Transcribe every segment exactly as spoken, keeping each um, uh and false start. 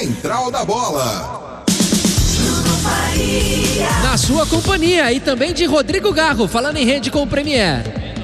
Central da Bola. Na sua companhia e também de Rodrigo Garro, falando em rede com o Premier.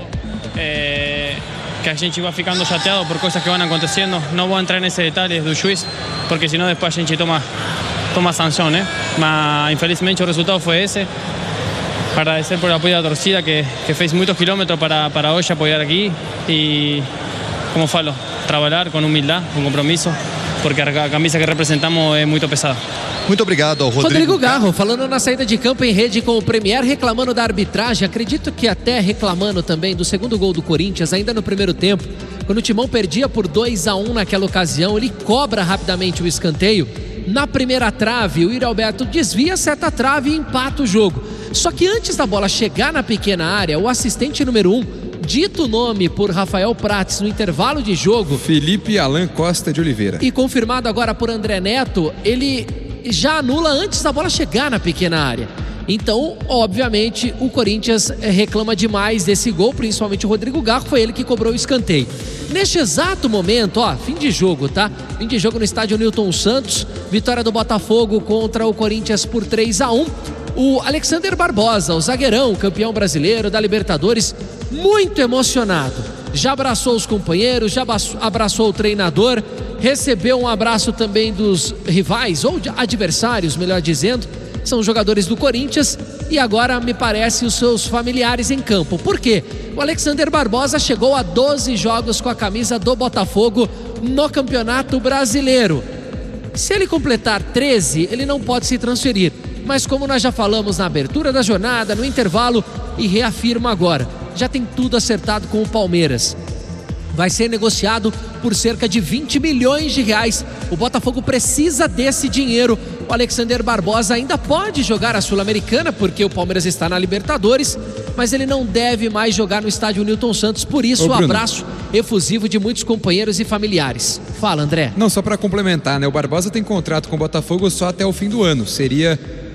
É, que a gente vai ficando chateado por coisas que vão acontecendo. Não vou entrar nesse detalhe do juiz, porque senão depois a gente toma, toma sanção, né? Mas infelizmente o resultado foi esse. Agradecer por el apoyo da torcida que, que fez muitos quilômetros para, para hoje apoiar aqui. E, como falo, trabalhar com humildade, com compromisso, porque a camisa que representamos é muito pesada. Muito obrigado ao Rodrigo, Rodrigo Garro, falando na saída de campo em rede com o Premier, reclamando da arbitragem. Acredito que até reclamando também do segundo gol do Corinthians, ainda no primeiro tempo, quando o Timão perdia por dois a um naquela ocasião, ele cobra rapidamente o escanteio. Na primeira trave, o Yuri Alberto desvia, acerta a trave e empata o jogo. Só que antes da bola chegar na pequena área, o assistente número um, dito o nome por Rafael Prates no intervalo de jogo, Felipe Alan Costa de Oliveira, e confirmado agora por André Neto, ele já anula antes da bola chegar na pequena área. Então, obviamente, o Corinthians reclama demais desse gol, principalmente o Rodrigo Garro, foi ele que cobrou o escanteio. Neste exato momento, ó, fim de jogo, tá? Fim de jogo no estádio Newton Santos, vitória do Botafogo contra o Corinthians por três a um. O Alexander Barbosa, o zagueirão, campeão brasileiro da Libertadores, muito emocionado. Já abraçou os companheiros, já abraçou o treinador, recebeu um abraço também dos rivais, ou adversários, melhor dizendo, são jogadores do Corinthians, e agora me parece os seus familiares em campo. Por quê? O Alexander Barbosa chegou a doze jogos com a camisa do Botafogo no Campeonato Brasileiro. Se ele completar treze, ele não pode se transferir. Mas como nós já falamos na abertura da jornada, no intervalo, e reafirmo agora, já tem tudo acertado com o Palmeiras. Vai ser negociado por cerca de vinte milhões de reais. O Botafogo precisa desse dinheiro. O Alexander Barbosa ainda pode jogar a Sul-Americana, porque o Palmeiras está na Libertadores, mas ele não deve mais jogar no estádio Newton Santos. Por isso, o abraço efusivo de muitos companheiros e familiares. Fala, André. Não, só para complementar, né? O Barbosa tem contrato com o Botafogo só até o fim do ano. Seria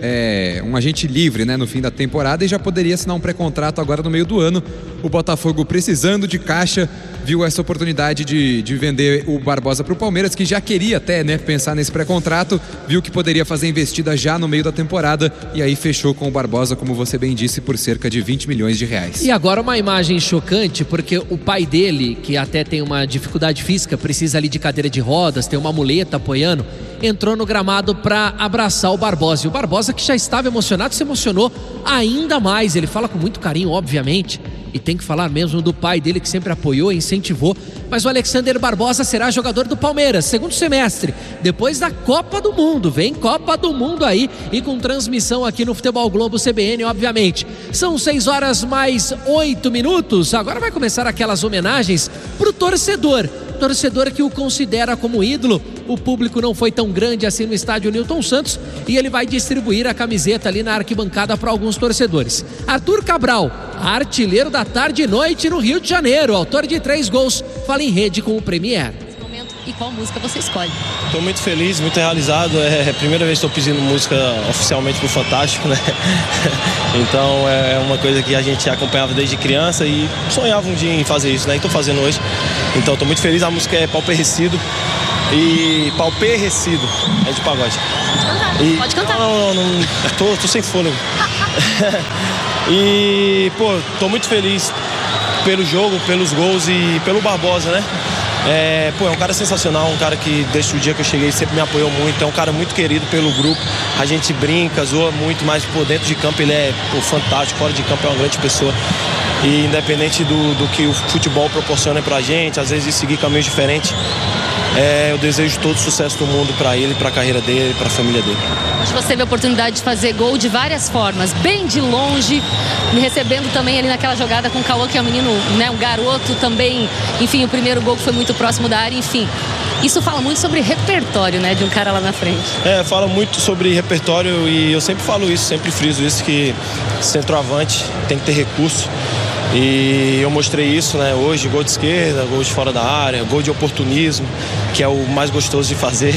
é, um agente livre, né, no fim da temporada, e já poderia assinar um pré-contrato agora no meio do ano. O Botafogo, precisando de caixa, viu essa oportunidade de, de vender o Barbosa para o Palmeiras, que já queria até, né, pensar nesse pré-contrato, viu que poderia fazer investida já no meio da temporada, e aí fechou com o Barbosa, como você bem disse, por cerca de vinte milhões de reais. E agora uma imagem chocante, porque o pai dele, que até tem uma dificuldade física, precisa ali de cadeira de rodas, tem uma muleta apoiando, entrou no gramado para abraçar o Barbosa. E o Barbosa, que já estava emocionado, se emocionou ainda mais. Ele fala com muito carinho, obviamente, e tem que falar mesmo do pai dele, que sempre apoiou e incentivou. Mas o Alexander Barbosa será jogador do Palmeiras, segundo semestre, depois da Copa do Mundo. Vem Copa do Mundo aí, e com transmissão aqui no Futebol Globo C B N, obviamente. São seis horas mais oito minutos. Agora vai começar aquelas homenagens pro torcedor. Torcedor que o considera como ídolo. O público não foi tão grande assim no estádio Newton Santos, e ele vai distribuir a camiseta ali na arquibancada para alguns torcedores. Arthur Cabral, artilheiro da tarde e noite no Rio de Janeiro, autor de três gols, fala em rede com o Premier. E qual música você escolhe? Estou muito feliz, muito realizado. É a primeira vez que estou pedindo música oficialmente pro Fantástico, né? Então é uma coisa que a gente acompanhava desde criança e sonhava um dia em fazer isso, né? E estou fazendo hoje. Então estou muito feliz. A música é Pauperrecido. E Pauperrecido é de pagode. Pode cantar. E... Pode cantar. Não, não, não. Tô, tô sem fôlego. E, pô, tô muito feliz pelo jogo, pelos gols e pelo Barbosa, né? É, pô, é um cara sensacional, um cara que desde o dia que eu cheguei sempre me apoiou muito, é um cara muito querido pelo grupo, a gente brinca, zoa muito, mas por dentro de campo ele é pô, fantástico, fora de campo é uma grande pessoa. E independente do, do que o futebol proporciona pra gente, às vezes de seguir caminhos diferentes, é, eu desejo todo o sucesso do mundo pra ele, pra carreira dele, pra família dele. Hoje você teve a oportunidade de fazer gol de várias formas, bem de longe, me recebendo também ali naquela jogada com o Cauã, que é um menino, né, um garoto também, enfim, o primeiro gol que foi muito próximo da área, enfim. Isso fala muito sobre repertório, né, de um cara lá na frente. É, fala muito sobre repertório e eu sempre falo isso, sempre friso isso, que centroavante tem que ter recurso. E eu mostrei isso, né, hoje, gol de esquerda, gol de fora da área, gol de oportunismo. que é o mais gostoso de fazer.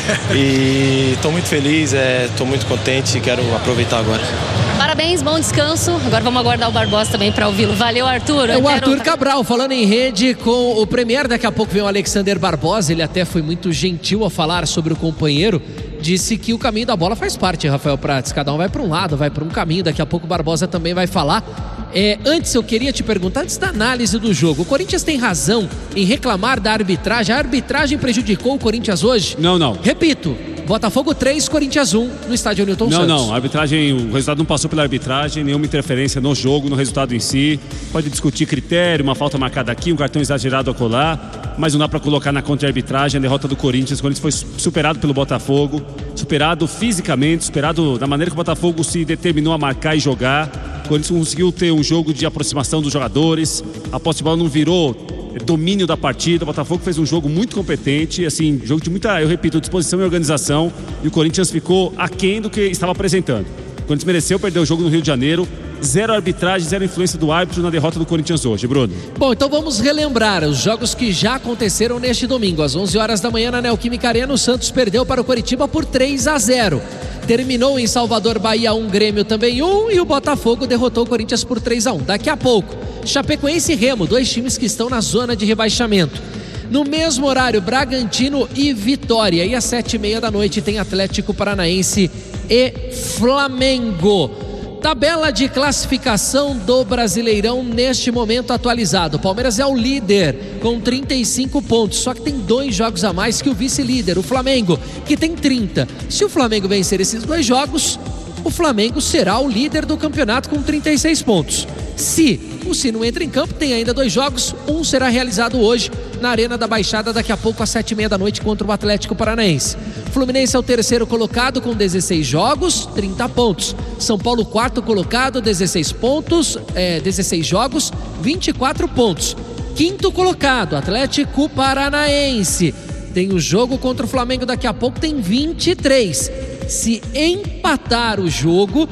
E estou muito feliz, estou é, muito contente e quero aproveitar agora. Parabéns, bom descanso. Agora vamos aguardar o Barbosa também para ouvi-lo. Valeu, Arthur. É o quero... Arthur Cabral falando em rede com o Premier. Daqui a pouco vem o Alexander Barbosa. Ele até foi muito gentil a falar sobre o companheiro. Disse que o caminho da bola faz parte, Rafael Prats. Cada um vai para um lado, vai para um caminho. Daqui a pouco o Barbosa também vai falar. É, antes eu queria te perguntar, antes da análise do jogo, o Corinthians tem razão em reclamar da arbitragem? A arbitragem prejudicou o Corinthians hoje? Não, não. Repito, Botafogo três, Corinthians um no estádio Newton não, Santos. Não, não, a arbitragem, o resultado não passou pela arbitragem, nenhuma interferência no jogo, no resultado em si. Pode discutir critério, uma falta marcada aqui, um cartão exagerado a colar, mas não dá para colocar na contra-arbitragem a derrota do Corinthians. O Corinthians foi superado pelo Botafogo, superado fisicamente, superado da maneira que o Botafogo se determinou a marcar e jogar. O Corinthians conseguiu ter um jogo de aproximação dos jogadores, a posse de bola não virou domínio da partida. O Botafogo fez um jogo muito competente, assim, jogo de muita, eu repito, disposição e organização, e o Corinthians ficou aquém do que estava apresentando. O Corinthians mereceu perder o jogo no Rio de Janeiro. Zero arbitragem, zero influência do árbitro na derrota do Corinthians hoje, Bruno. Bom, então vamos relembrar os jogos que já aconteceram neste domingo. Às onze horas da manhã na Neoquímica Arena, o Santos perdeu para o Coritiba por três a zero. Terminou em Salvador, Bahia um, Grêmio também um, e o Botafogo derrotou o Corinthians por três a um. Daqui a pouco, Chapecoense e Remo, dois times que estão na zona de rebaixamento. No mesmo horário, Bragantino e Vitória. E às sete e meia da noite tem Atlético Paranaense e Flamengo. Tabela de classificação do Brasileirão neste momento atualizado. O Palmeiras é o líder com trinta e cinco pontos, só que tem dois jogos a mais que o vice-líder, o Flamengo, que tem trinta. Se o Flamengo vencer esses dois jogos, o Flamengo será o líder do campeonato com trinta e seis pontos. Se o Sino entra em campo, tem ainda dois jogos, um será realizado hoje na Arena da Baixada, daqui a pouco às sete e meia da noite contra o Atlético Paranaense. Fluminense é o terceiro colocado com dezesseis jogos, trinta pontos. São Paulo, quarto colocado, dezesseis pontos, é, dezesseis jogos, vinte e quatro pontos. Quinto colocado, Atlético Paranaense. Tem o jogo contra o Flamengo daqui a pouco, tem vinte e três. Se empatar o jogo,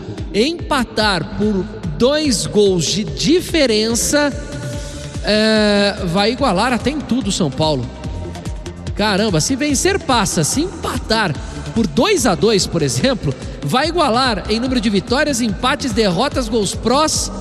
empatar por dois gols de diferença, é, vai igualar até em tudo São Paulo. Caramba, se vencer passa, se empatar por dois a dois, por exemplo, vai igualar em número de vitórias, empates, derrotas, gols prós,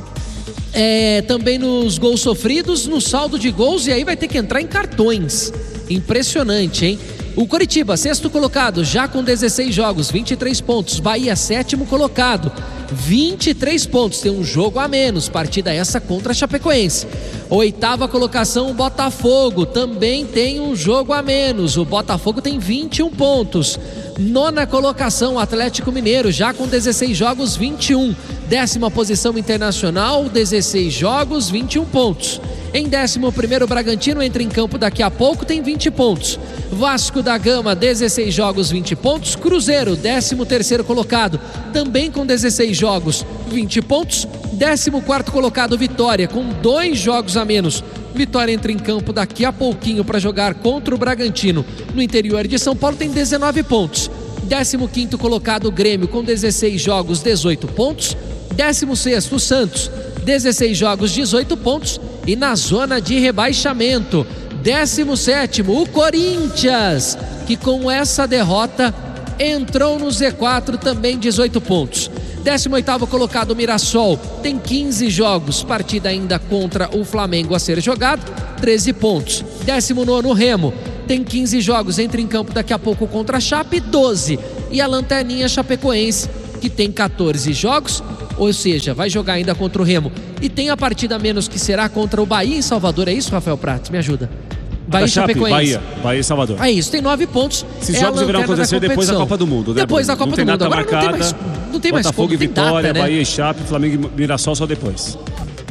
é, também nos gols sofridos, no saldo de gols, e aí vai ter que entrar em cartões. Impressionante, hein? O Coritiba, sexto colocado, já com dezesseis jogos, vinte e três pontos. Bahia, sétimo colocado, vinte e três pontos. Tem um jogo a menos, partida essa contra a Chapecoense. Oitava colocação, o Botafogo, também tem um jogo a menos. O Botafogo tem vinte e um pontos. Nona colocação, o Atlético Mineiro, já com dezesseis jogos, vinte e um. Décima posição, Internacional, dezesseis jogos, vinte e um pontos. Em décimo primeiro, o Bragantino entra em campo daqui a pouco, tem vinte pontos. Vasco da Gama, dezesseis jogos, vinte pontos. Cruzeiro, décimo terceiro colocado, também com dezesseis jogos, vinte pontos. décimo quarto colocado, Vitória, com dois jogos a menos. Vitória entra em campo daqui a pouquinho para jogar contra o Bragantino. No interior de São Paulo tem dezenove pontos. décimo quinto colocado, Grêmio, com dezesseis jogos, dezoito pontos. décimo sexto, o Santos, dezesseis jogos, dezoito pontos. E na zona de rebaixamento, décimo sétimo, o Corinthians, que com essa derrota entrou no Z quatro, também dezoito pontos. décimo oitavo colocado, o Mirassol, tem quinze jogos, partida ainda contra o Flamengo a ser jogado, treze pontos. décimo nono, o Remo, tem quinze jogos, entra em campo daqui a pouco contra a Chape, doze. E a Lanterninha Chapecoense, que tem quatorze jogos, ou seja, vai jogar ainda contra o Remo. E tem a partida a menos, que será contra o Bahia em Salvador. É isso, Rafael Prats? Me ajuda. Bahia e Chapecoense. Bahia, Bahia e Salvador. É isso, tem nove pontos. Esses é jogos deverão acontecer depois da Copa do Mundo, né? Depois da Copa do Mundo. Agora marcada, não tem mais, não tem mais Botafogo como, e Vitória, data, né? Bahia e Chape, Flamengo e Mirassol só depois.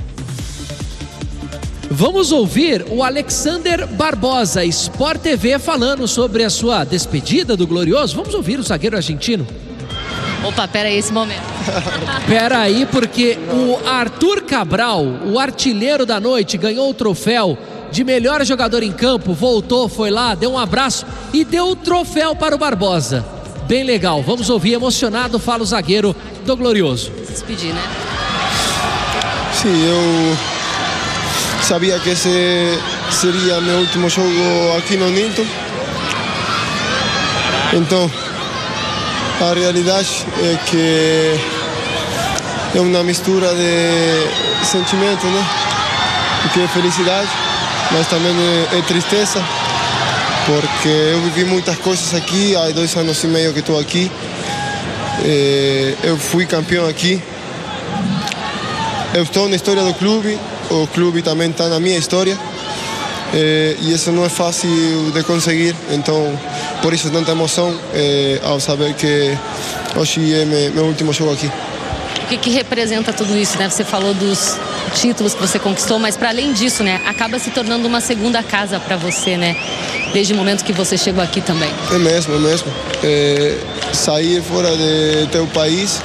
Vamos ouvir o Alexander Barbosa, Sport T V, falando sobre a sua despedida do Glorioso. Vamos ouvir o zagueiro argentino. Opa, pera aí esse momento. Pera aí, porque o Arthur Cabral, o artilheiro da noite, ganhou o troféu de melhor jogador em campo, voltou, foi lá, deu um abraço e deu o troféu para o Barbosa. Bem legal, vamos ouvir, emocionado, fala o zagueiro do Glorioso. Se despedir, né? Sim, eu sabia que esse seria meu último jogo aqui no Newton. Então, a realidade é que é uma mistura de sentimento, né? Que é felicidade, mas também é, é tristeza, porque eu vivi muitas coisas aqui, há dois anos e meio que estou aqui. É, eu fui campeão aqui. Eu estou na história do clube, o clube também está na minha história. É, e isso não é fácil de conseguir, então por isso tanta emoção é, ao saber que hoje é meu, meu último jogo aqui. O que, que representa tudo isso, né? Você falou dos títulos que você conquistou, mas para além disso, né, acaba se tornando uma segunda casa para você, né? Desde o momento que você chegou aqui também. É mesmo, é mesmo. É, sair fora de teu país,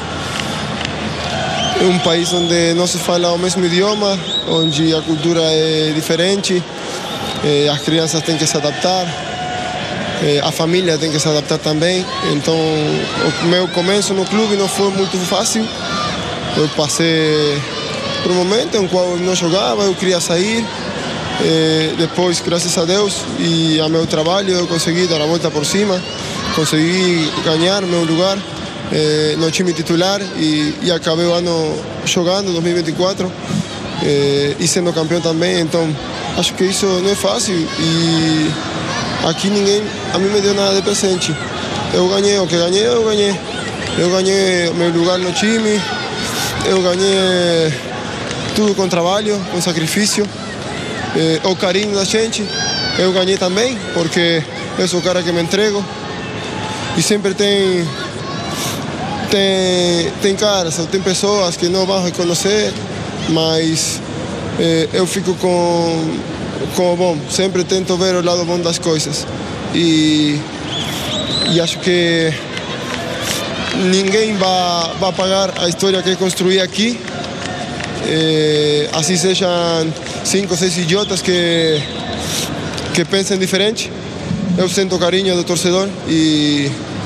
é um país onde não se fala o mesmo idioma, onde a cultura é diferente, é, as crianças têm que se adaptar, é, a família tem que se adaptar também. Então, o meu começo no clube não foi muito fácil. Eu passei por um momento em qual eu não jogava, eu queria sair. É, depois, graças a Deus e ao meu trabalho, eu consegui dar a volta por cima, consegui ganhar meu lugar é, no time titular e, e acabei o ano jogando, dois mil e vinte e quatro, é, e sendo campeão também. Então, acho que isso não é fácil e aqui ninguém a mim me deu nada de presente. Eu ganhei o que ganhei, eu ganhei. Eu ganhei meu lugar no time, eu ganhei tudo com trabalho, com sacrifício. Eh, o carinho da gente, eu ganhei também, porque eu sou o cara que me entrego. E sempre tem, tem, tem caras, tem pessoas que não vão reconhecer, mas eh, eu fico com, com o bom. Sempre tento ver o lado bom das coisas. E, e acho que ninguém vai, vai pagar a história que eu construí aqui. Eh, assim sejam cinco, seis idiotas que, que pensem diferente. Eu sinto o carinho do torcedor e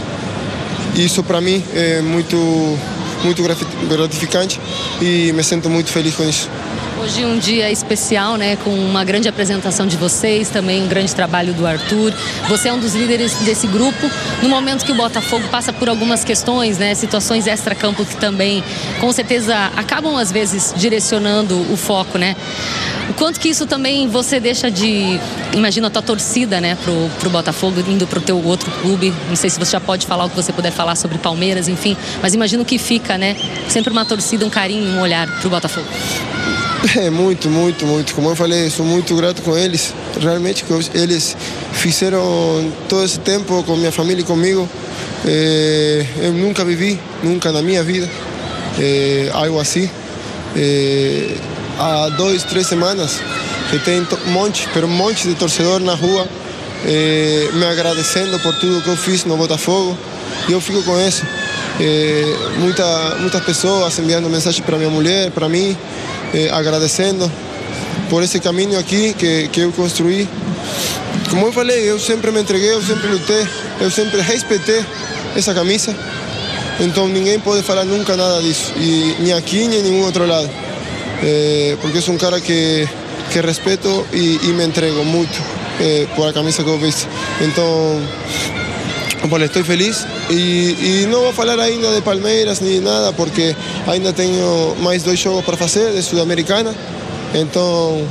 isso para mim é muito, muito gratificante e me sinto muito feliz com isso. Hoje um dia especial, né, com uma grande apresentação de vocês, também um grande trabalho do Arthur. Você é um dos líderes desse grupo, no momento que o Botafogo passa por algumas questões, né, situações extra-campo que também, com certeza, acabam às vezes direcionando o foco, né? O quanto que isso também você deixa de, imagina a tua torcida, né, pro, pro Botafogo, indo pro teu outro clube. Não sei se você já pode falar o que você puder falar sobre Palmeiras, enfim, mas imagino que fica, né, sempre uma torcida, um carinho, um olhar pro Botafogo. É muito, muito, muito. Como eu falei, sou muito grato com eles. Realmente, eles fizeram todo esse tempo com minha família e comigo. É, eu nunca vivi, nunca na minha vida, é, algo assim. É, há dois, três semanas que tem um monte, um monte de torcedor na rua é, me agradecendo por tudo que eu fiz no Botafogo. E eu fico com isso. É, muita, muitas pessoas enviando mensagem para minha mulher, para mim. Eh, agradecendo por esse caminho aqui que, que eu construí. Como eu falei, eu sempre me entreguei, eu sempre lutei, eu sempre respeitei essa camisa. Então ninguém pode falar nunca nada disso, e nem aqui nem em nenhum outro lado. Eh, porque eu sou um cara que, que respeito e, e me entrego muito eh, por a camisa que eu visto. Então, eu estou feliz e, e não vou falar ainda de Palmeiras nem nada, porque ainda tenho mais dois jogos para fazer de Sul-Americana. Então,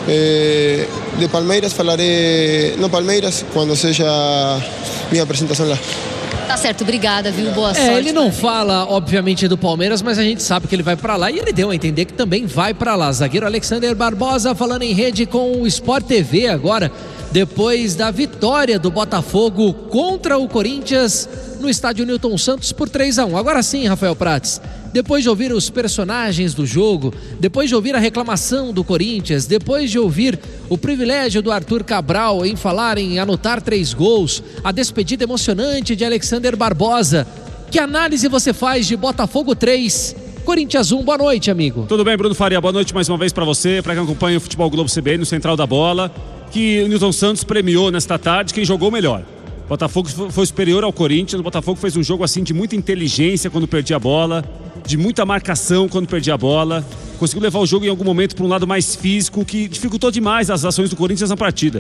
eh, de Palmeiras falarei no Palmeiras quando seja minha apresentação lá. Tá certo, obrigada, viu? Boa sorte. É, ele não fala, obviamente, do Palmeiras, mas a gente sabe que ele vai pra lá e ele deu a entender que também vai pra lá. Zagueiro Alexander Barbosa falando em rede com o Sport T V agora, depois da vitória do Botafogo contra o Corinthians no estádio Newton Santos por três a um. Agora sim, Rafael Prates, depois de ouvir os personagens do jogo, depois de ouvir a reclamação do Corinthians, depois de ouvir o privilégio do Arthur Cabral em falar em anotar três gols, a despedida emocionante de Alexander Barbosa, que análise você faz de Botafogo três, Corinthians um? Boa noite, amigo. Tudo bem, Bruno Faria? Boa noite mais uma vez para você, para quem acompanha o Futebol Globo C B N no Central da Bola, que o Newton Santos premiou nesta tarde quem jogou melhor. O Botafogo foi superior ao Corinthians. O Botafogo fez um jogo assim de muita inteligência quando perdia a bola, de muita marcação quando perdia a bola. Conseguiu levar o jogo em algum momento para um lado mais físico, que dificultou demais as ações do Corinthians na partida.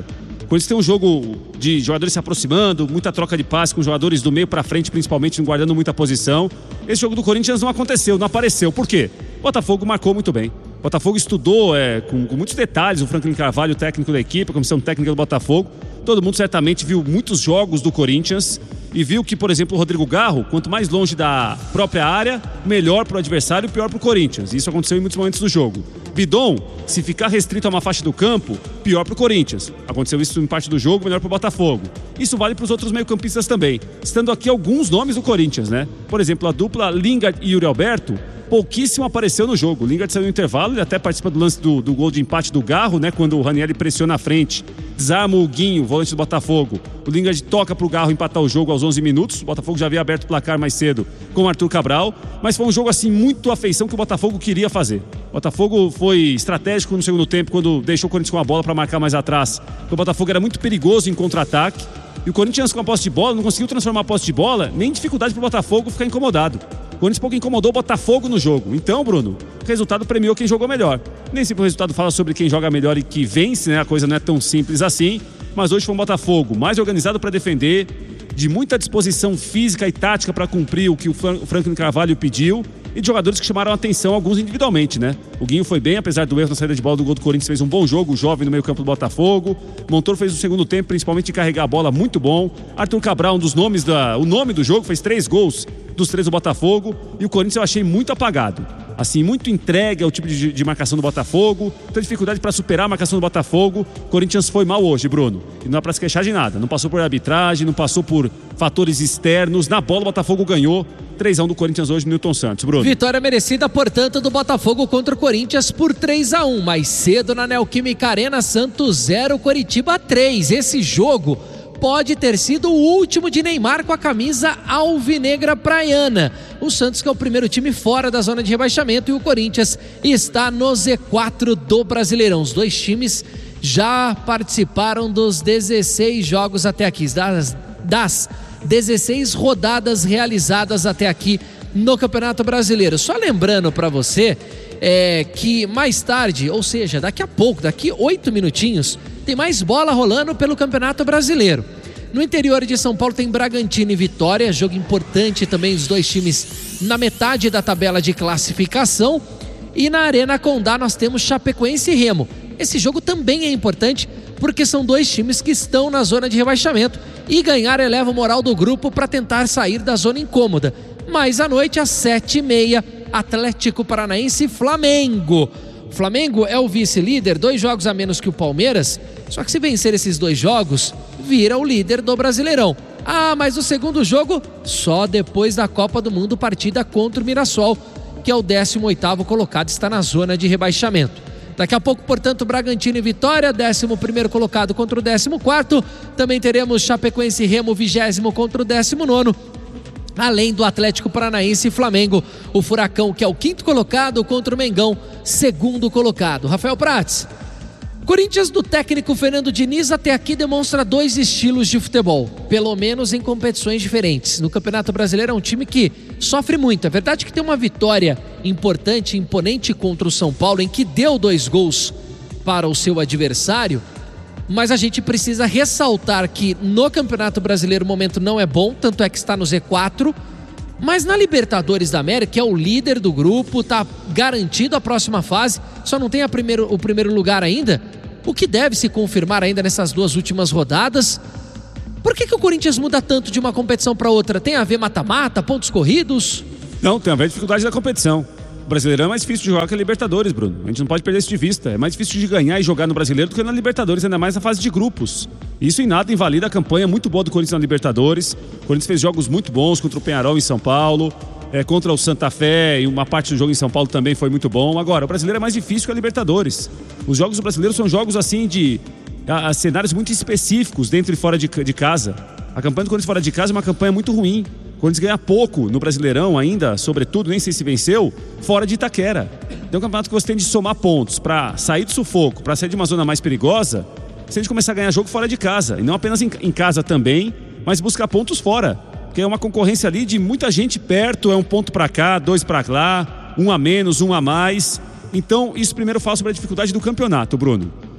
Corinthians tem um jogo de jogadores se aproximando, muita troca de passe com jogadores do meio para frente, principalmente, não guardando muita posição. Esse jogo do Corinthians não aconteceu, não apareceu. Por quê? O Botafogo marcou muito bem. O Botafogo estudou é, com, com muitos detalhes o Franklin Carvalho, o técnico da equipe, a comissão técnica do Botafogo. Todo mundo certamente viu muitos jogos do Corinthians e viu que, por exemplo, o Rodrigo Garro, quanto mais longe da própria área, melhor para o adversário e pior para o Corinthians. Isso aconteceu em muitos momentos do jogo. Bidon, se ficar restrito a uma faixa do campo, pior para o Corinthians. Aconteceu isso em parte do jogo, melhor para o Botafogo. Isso vale para os outros meio-campistas também. Estando aqui alguns nomes do Corinthians, né? Por exemplo, a dupla Lingard e Yuri Alberto, pouquíssimo apareceu no jogo. O Lingard saiu no intervalo, ele até participa do lance do, do gol de empate do Garro, né? Quando o Ranieri pressiona a frente, desarma o Guinho, volante do Botafogo. O Lingard toca para o Garro empatar o jogo aos onze minutos. O Botafogo já havia aberto o placar mais cedo com o Arthur Cabral, mas foi um jogo assim muito à feição que o Botafogo queria fazer. O Botafogo foi estratégico no segundo tempo quando deixou o Corinthians com a bola para marcar mais atrás. O Botafogo era muito perigoso em contra-ataque e o Corinthians com a posse de bola não conseguiu transformar a posse de bola, nem dificuldade para o Botafogo ficar incomodado. O Corinthians pouco incomodou o Botafogo no jogo. Então, Bruno, o resultado premiou quem jogou melhor. Nem sempre o resultado fala sobre quem joga melhor e que vence, né? A coisa não é tão simples assim. Mas hoje foi um Botafogo mais organizado para defender, de muita disposição física e tática para cumprir o que o Franklin Carvalho pediu e de jogadores que chamaram a atenção, alguns individualmente, né? O Guinho foi bem, apesar do erro na saída de bola do gol do Corinthians, fez um bom jogo, o jovem no meio campo do Botafogo. Montoro fez o segundo tempo, principalmente de carregar a bola, muito bom. Arthur Cabral, um dos nomes, da, o nome do jogo, fez três gols dos três do Botafogo. E o Corinthians eu achei muito apagado. Assim, muito entregue ao tipo de, de marcação do Botafogo, tem dificuldade para superar a marcação do Botafogo. O Corinthians foi mal hoje, Bruno. E não dá para se queixar de nada. Não passou por arbitragem, não passou por fatores externos. Na bola, o Botafogo ganhou. três a um do Corinthians hoje, Nilton Santos. Bruno. Vitória merecida, portanto, do Botafogo contra o Corinthians por três a um. Mais cedo na Neoquímica Arena, Santos zero, Coritiba três. Esse jogo pode ter sido o último de Neymar com a camisa alvinegra praiana. O Santos, que é o primeiro time fora da zona de rebaixamento, e o Corinthians está no Z quatro do Brasileirão. Os dois times já participaram dos dezesseis jogos até aqui, das, das dezesseis rodadas realizadas até aqui no Campeonato Brasileiro. Só lembrando para você é, que mais tarde, ou seja, daqui a pouco, daqui oito minutinhos, tem mais bola rolando pelo Campeonato Brasileiro. No interior de São Paulo tem Bragantino e Vitória, jogo importante também, os dois times na metade da tabela de classificação. E na Arena Condá nós temos Chapecoense e Remo. Esse jogo também é importante porque são dois times que estão na zona de rebaixamento e ganhar eleva o moral do grupo para tentar sair da zona incômoda. Mas à noite, às sete e meia, Atlético Paranaense e Flamengo. O Flamengo é o vice-líder, dois jogos a menos que o Palmeiras, só que se vencer esses dois jogos, vira o líder do Brasileirão. Ah, mas o segundo jogo, só depois da Copa do Mundo, partida contra o Mirassol, que é o décimo oitavo colocado, está na zona de rebaixamento. Daqui a pouco, portanto, Bragantino e Vitória, décimo primeiro colocado contra o décimo quarto. Também teremos Chapecoense e Remo, vigésimo contra o décimo nono. Além do Atlético Paranaense e Flamengo, o Furacão, que é o quinto colocado, contra o Mengão, segundo colocado. Rafael Prats, Corinthians do técnico Fernando Diniz até aqui demonstra dois estilos de futebol, pelo menos em competições diferentes. No Campeonato Brasileiro é um time que sofre muito. É verdade que tem uma vitória importante, imponente contra o São Paulo, em que deu dois gols para o seu adversário, mas a gente precisa ressaltar que no Campeonato Brasileiro o momento não é bom, tanto é que está no Z quatro, mas na Libertadores da América, que é o líder do grupo, está garantido a próxima fase, só não tem a primeiro, o primeiro lugar ainda, o que deve se confirmar ainda nessas duas últimas rodadas. Por que que o Corinthians muda tanto de uma competição para outra? Tem a ver mata-mata, pontos corridos? Não, tem a ver dificuldade da competição. O Brasileirão é mais difícil de jogar que a Libertadores, Bruno. A gente não pode perder isso de vista. É mais difícil de ganhar e jogar no Brasileiro do que na Libertadores, ainda mais na fase de grupos. Isso em nada invalida a campanha muito boa do Corinthians na Libertadores. O Corinthians fez jogos muito bons contra o Peñarol em São Paulo, é, contra o Santa Fé, e uma parte do jogo em São Paulo também foi muito bom. Agora, o Brasileiro é mais difícil que a Libertadores. Os jogos do Brasileiro são jogos assim de a, a cenários muito específicos dentro e fora de, de casa. A campanha do Corinthians fora de casa é uma campanha muito ruim. O Corinthians ganha pouco no Brasileirão ainda, sobretudo, nem sei se venceu, fora de Itaquera. Então é um campeonato que você tem de somar pontos para sair do sufoco, para sair de uma zona mais perigosa, você tem de começar a ganhar jogo fora de casa. E não apenas em, em casa também, mas buscar pontos fora. Porque é uma concorrência ali de muita gente perto, é um ponto para cá, dois para lá, um a menos, um a mais. Então isso primeiro fala sobre a dificuldade do campeonato, Bruno.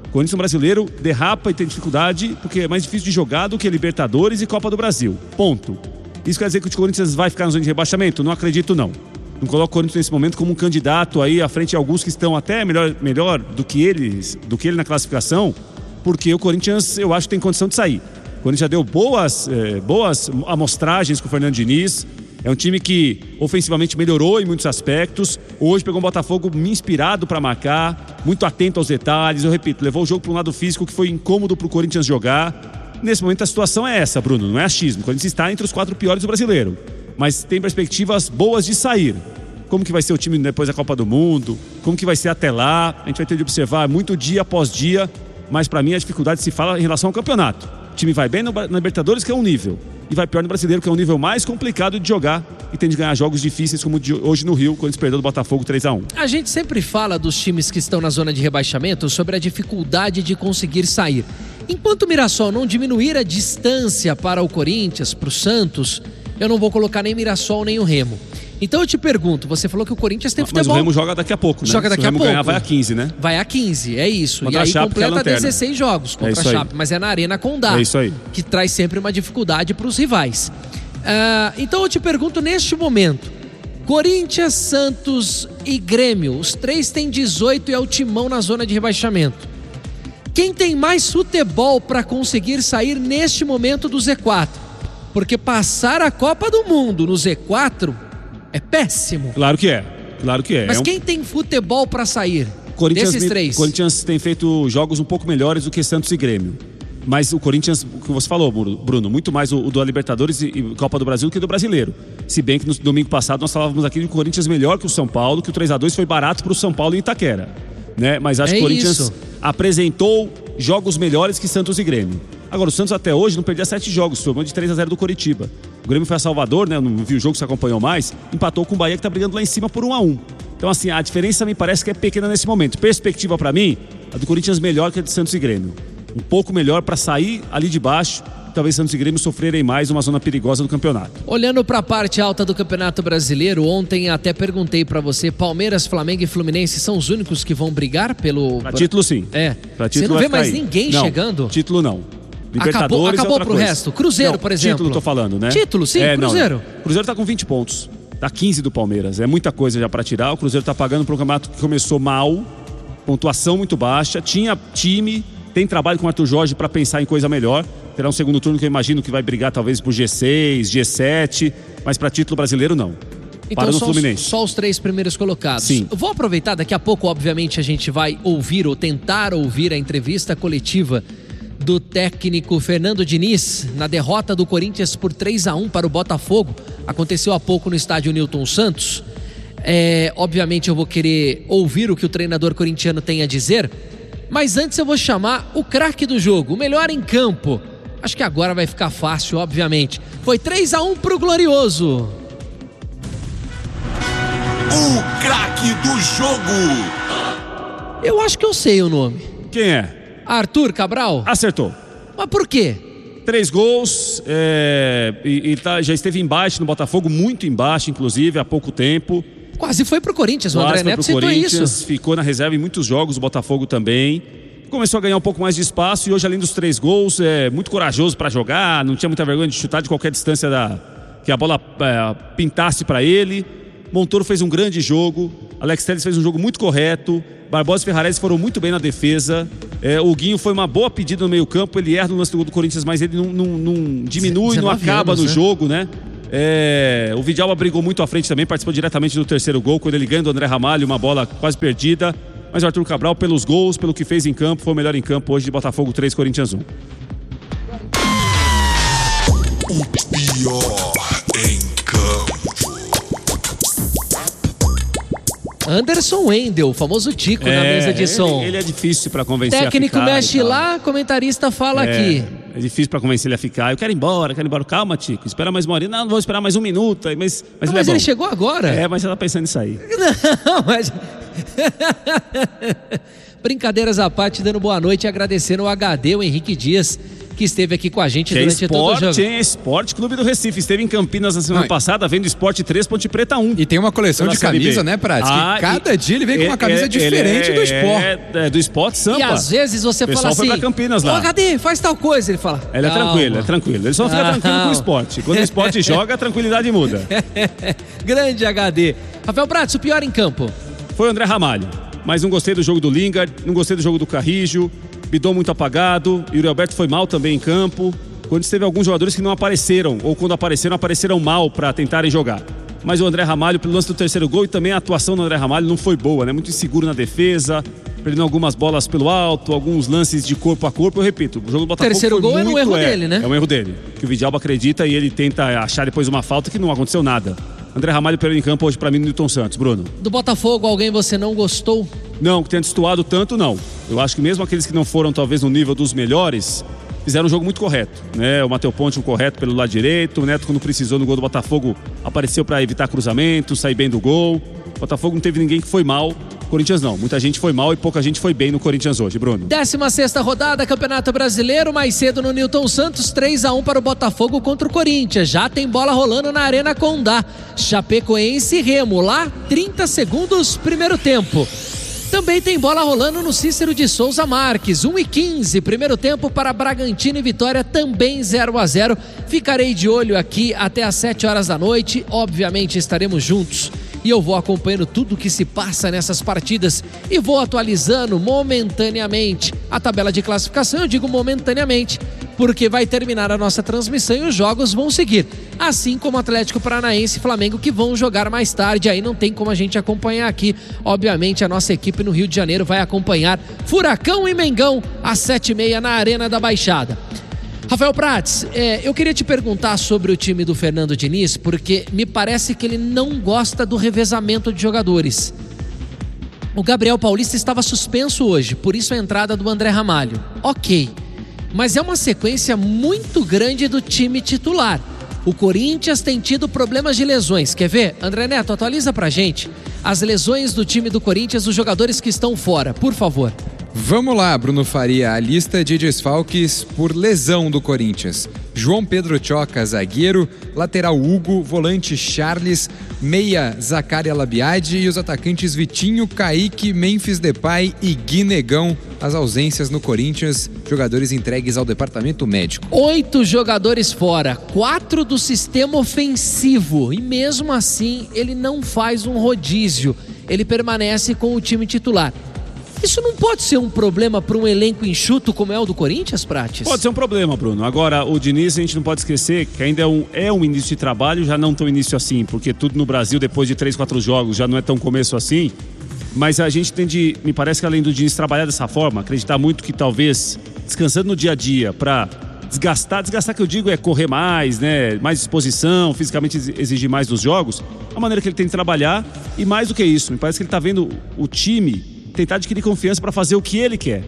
O Corinthians no Brasileiro derrapa e tem dificuldade porque é mais difícil de jogar do que Libertadores e Copa do Brasil. Ponto. Isso quer dizer que o Corinthians vai ficar na zona de rebaixamento? Não acredito, não. Não coloco o Corinthians nesse momento como um candidato aí à frente de alguns que estão até melhor, melhor do que eles, do que ele na classificação, porque o Corinthians, eu acho que tem condição de sair. O Corinthians já deu boas, eh, boas amostragens com o Fernando Diniz. É um time que ofensivamente melhorou em muitos aspectos. Hoje pegou um Botafogo inspirado para marcar, muito atento aos detalhes. Eu repito, levou o jogo para um lado físico que foi incômodo para o Corinthians jogar. Nesse momento a situação é essa, Bruno, não é achismo. O Corinthians está entre os quatro piores do Brasileiro, mas tem perspectivas boas de sair. Como que vai ser o time depois da Copa do Mundo? Como que vai ser até lá? A gente vai ter de observar muito dia após dia, mas para mim a dificuldade se fala em relação ao campeonato. O time vai bem no, na Libertadores, que é um nível, e vai pior no Brasileiro, que é um nível mais complicado de jogar e tem de ganhar jogos difíceis, como de hoje no Rio, quando se perdeu do Botafogo três a um. A gente sempre fala dos times que estão na zona de rebaixamento sobre a dificuldade de conseguir sair. Enquanto o Mirassol não diminuir a distância para o Corinthians, para o Santos, eu não vou colocar nem Mirassol nem o Remo. Então eu te pergunto, você falou que o Corinthians tem futebol. Mas o Remo joga daqui a pouco, né? Joga daqui Se o Remo a pouco. ganhar, vai a quinze, né? Vai a quinze, é isso. Contra e aí a Chape, completa que é a dezesseis jogos contra é a Chape, mas é na Arena Condá. É isso aí. Que traz sempre uma dificuldade para os rivais. Uh, então eu te pergunto neste momento, Corinthians, Santos e Grêmio, os três têm dezoito e é o Timão na zona de rebaixamento. Quem tem mais futebol para conseguir sair neste momento do Z quatro? Porque passar a Copa do Mundo no Z quatro é péssimo. Claro que é, claro que é. Mas é um... quem tem futebol para sair Corinthians, desses três? O Corinthians tem feito jogos um pouco melhores do que Santos e Grêmio. Mas o Corinthians, o que você falou, Bruno, muito mais o, o do Libertadores e Copa do Brasil do que do Brasileiro. Se bem que no domingo passado nós falávamos aqui de um Corinthians melhor que o São Paulo, que o três a dois foi barato para o São Paulo em Itaquera, né? Mas acho é que o Corinthians isso. apresentou jogos melhores que Santos e Grêmio. Agora, o Santos até hoje não perdia sete jogos, tomou de três a zero do Coritiba. O Grêmio foi a Salvador, né? Não vi o jogo, se acompanhou mais. Empatou com o Bahia, que tá brigando lá em cima por um a um. Então, assim, a diferença me parece que é pequena nesse momento. Perspectiva pra mim, a do Corinthians melhor que a de Santos e Grêmio. Um pouco melhor pra sair ali de baixo. Talvez Santos e Grêmio sofrerem mais uma zona perigosa do campeonato. Olhando para a parte alta do Campeonato Brasileiro, ontem até perguntei para você, Palmeiras, Flamengo e Fluminense são os únicos que vão brigar pelo... Pra título, sim. É. Pra título você não vai vê mais aí. ninguém não, chegando? Título não. Acabou, Libertadores acabou é outra pro coisa. resto. Cruzeiro, não, por exemplo. Título, tô falando, né? Título, sim, é, Cruzeiro. Não, não. Cruzeiro tá com vinte pontos. Tá quinze do Palmeiras. É muita coisa já pra tirar. O Cruzeiro tá pagando por um campeonato que começou mal. Pontuação muito baixa. Tinha time, tem trabalho com o Arthur Jorge pra pensar em coisa melhor. Terá um segundo turno que eu imagino que vai brigar talvez por G seis, G sete, mas para título brasileiro não. Então Para no só, Fluminense. Os, só os três primeiros colocados. Sim. Eu vou aproveitar, daqui a pouco, obviamente, a gente vai ouvir ou tentar ouvir a entrevista coletiva do técnico Fernando Diniz na derrota do Corinthians por três a um para o Botafogo. Aconteceu há pouco no estádio Newton Santos. É, obviamente eu vou querer ouvir o que o treinador corintiano tem a dizer, mas antes eu vou chamar o craque do jogo, o melhor em campo. Acho que agora vai ficar fácil, obviamente. Foi três a um pro Glorioso. O craque do jogo. Eu acho que eu sei o nome. Quem é? Arthur Cabral? Acertou. Mas por quê? Três gols, é, e, e tá, já esteve embaixo no Botafogo, muito embaixo, inclusive, há pouco tempo. Quase foi pro Corinthians, o Quase André Neto foi pro citou Corinthians, isso. ficou na reserva em muitos jogos, o Botafogo também. Começou a ganhar um pouco mais de espaço e hoje, além dos três gols, é muito corajoso para jogar, não tinha muita vergonha de chutar de qualquer distância da, que a bola é, pintasse para ele. Montoro fez um grande jogo, Alex Telles fez um jogo muito correto, Barbosa e Ferrarese foram muito bem na defesa. É, o Guinho foi uma boa pedida no meio campo, ele erra no lance do gol do Corinthians, mas ele não, não, não diminui, não acaba anos, no né? jogo, né? É, o Vidal brigou muito à frente também, participou diretamente do terceiro gol, quando ele ganha do André Ramalho, uma bola quase perdida. Mas o Arthur Cabral, pelos gols, pelo que fez em campo, foi o melhor em campo hoje de Botafogo três, Corinthians um. O pior em campo. Anderson Wendel, o famoso Tico na mesa de som. Ele, ele é difícil pra convencer Técnico a ficar. mexe lá, comentarista fala é, aqui. É difícil pra convencer ele a ficar. Eu quero ir embora, quero ir embora. Calma, Tico, espera mais uma hora. Não, não vou esperar mais um minuto. Mas, mas, Não, ele, é mas bom. ele chegou agora. É, mas ela tá pensando em sair. Não, mas... Brincadeiras à parte, dando boa noite e agradecendo o H D, o Henrique Dias, que esteve aqui com a gente que durante é todo o esporte, jogo. hein? Esporte Clube do Recife. Esteve em Campinas na semana Não, passada, vendo Esporte três, Ponte Preta um. E tem uma coleção Pela de Série camisa, B. né, Prats? Ah, que cada e- dia ele vem com uma é- camisa é- diferente é- do esporte. É, é do esporte Sampa. E às vezes você O pessoal fala foi assim, pra Campinas lá. Ô, Cadê? Faz tal coisa. Ele fala, Ele é calma. tranquilo, é tranquilo. Ele só fica Calma. tranquilo com o esporte. Quando o esporte joga, a tranquilidade muda. Grande H D. Rafael Prats, o pior em campo. Foi o André Ramalho. Mas não gostei do jogo do Lingard, não gostei do jogo do Carrijo. Bidon muito apagado. Yuri Alberto foi mal também em campo. Quando teve alguns jogadores que não apareceram, ou quando apareceram, apareceram mal para tentarem jogar. Mas o André Ramalho, pelo lance do terceiro gol, e também a atuação do André Ramalho não foi boa, né? Muito inseguro na defesa, perdendo algumas bolas pelo alto, alguns lances de corpo a corpo. Eu repito, o jogo do Botafogo Terceiro foi gol é muito, um erro é, dele, né? É um erro dele, que o Vidalba acredita e ele tenta achar depois uma falta que não aconteceu nada. André Ramalho perdeu em campo hoje para mim no Newton Santos, Bruno. Do Botafogo, alguém você não gostou? Não, que tenha destoado tanto, não. Eu acho que mesmo aqueles que não foram talvez no nível dos melhores, fizeram um jogo muito correto, né? O Matheus Ponte um correto pelo lado direito, o Neto quando precisou no gol do Botafogo apareceu para evitar cruzamento, sair bem do gol. O Botafogo não teve ninguém que foi mal, Corinthians não. Muita gente foi mal e pouca gente foi bem no Corinthians hoje, Bruno. décima sexta rodada, Campeonato Brasileiro, mais cedo no Newton Santos, três a um para o Botafogo contra o Corinthians. Já tem bola rolando na Arena Condá. Chapecoense e Remo, lá trinta segundos, primeiro tempo. Também tem bola rolando no Cícero de Souza Marques, um e quinze, primeiro tempo para Bragantino e Vitória, também zero a zero. Ficarei de olho aqui até às sete horas da noite, obviamente estaremos juntos e eu vou acompanhando tudo que se passa nessas partidas e vou atualizando momentaneamente a tabela de classificação. Eu digo momentaneamente porque vai terminar a nossa transmissão e os jogos vão seguir, assim como Atlético Paranaense e Flamengo, que vão jogar mais tarde. Aí não tem como a gente acompanhar aqui. Obviamente a nossa equipe no Rio de Janeiro vai acompanhar Furacão e Mengão às sete e meia na Arena da Baixada. Rafael Prats, é, eu queria te perguntar sobre o time do Fernando Diniz, porque me parece que ele não gosta do revezamento de jogadores. O Gabriel Paulista estava suspenso hoje, por isso a entrada do André Ramalho. Ok, mas é uma sequência muito grande do time titular. O Corinthians tem tido problemas de lesões. Quer ver? André Neto, atualiza pra gente as lesões do time do Corinthians, os jogadores que estão fora, por favor. Vamos lá, Bruno Faria, a lista de desfalques por lesão do Corinthians. João Pedro Choca, zagueiro, lateral Hugo, volante Charles, meia Zacária Labiade e os atacantes Vitinho, Kaique, Memphis Depay e Guinegão. As ausências no Corinthians, jogadores entregues ao departamento médico. Oito jogadores fora, quatro do sistema ofensivo e mesmo assim ele não faz um rodízio, ele permanece com o time titular. Isso não pode ser um problema para um elenco enxuto como é o do Corinthians, Prates? Pode ser um problema, Bruno. Agora, o Diniz, a gente não pode esquecer que ainda é um, é um início de trabalho, já não tão início assim, porque tudo no Brasil, depois de três, quatro jogos, já não é tão começo assim. Mas a gente tem de, me parece que além do Diniz trabalhar dessa forma, acreditar muito que talvez, descansando no dia a dia, para desgastar, desgastar que eu digo é correr mais, né, mais disposição, fisicamente exigir mais dos jogos, a maneira que ele tem de trabalhar e mais do que isso, me parece que ele está vendo o time tentar adquirir confiança para fazer o que ele quer.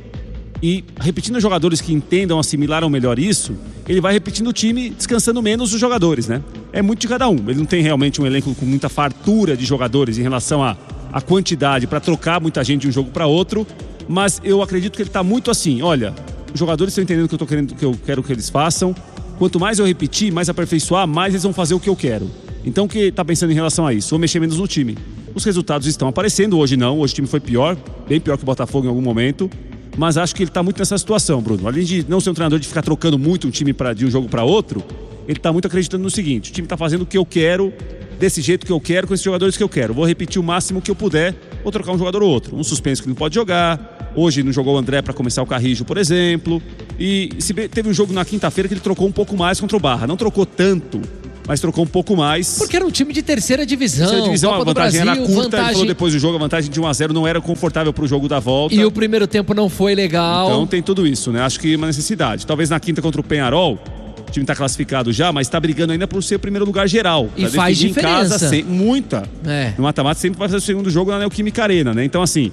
E repetindo os jogadores que entendam, assimilaram melhor isso, ele vai repetindo o time, descansando menos os jogadores, né? É muito de cada um. Ele não tem realmente um elenco com muita fartura de jogadores em relação à, à quantidade para trocar muita gente de um jogo para outro, mas eu acredito que ele está muito assim, olha, os jogadores estão entendendo o que eu tô querendo, que eu quero que eles façam. Quanto mais eu repetir, mais aperfeiçoar, mais eles vão fazer o que eu quero. Então o que está pensando em relação a isso? Vou mexer menos no time. Os resultados estão aparecendo, hoje não, hoje o time foi pior, bem pior que o Botafogo em algum momento, mas acho que ele está muito nessa situação, Bruno. Além de não ser um treinador de ficar trocando muito um time pra, de um jogo para outro, ele está muito acreditando no seguinte: o time está fazendo o que eu quero, desse jeito que eu quero, com esses jogadores que eu quero. Vou repetir o máximo que eu puder, ou trocar um jogador ou outro. Um suspenso que não pode jogar, hoje não jogou o André para começar o Carrijo, por exemplo, e se teve um jogo na quinta-feira que ele trocou um pouco mais contra o Barra, não trocou tanto, mas trocou um pouco mais. Porque era um time de terceira divisão. Terceira divisão, Copa a vantagem do Brasil, era curta. vantagem... Ele falou depois do jogo, a vantagem de um a zero não era confortável para o jogo da volta. E o primeiro tempo não foi legal. Então tem tudo isso, né? Acho que é uma necessidade. Talvez na quinta contra o Penharol, o time está classificado já, mas está brigando ainda por ser o primeiro lugar geral. E faz diferença. Em casa, sem, muita. É. No mata-mata sempre vai fazer o segundo jogo na Neoquímica Arena, né? Então assim,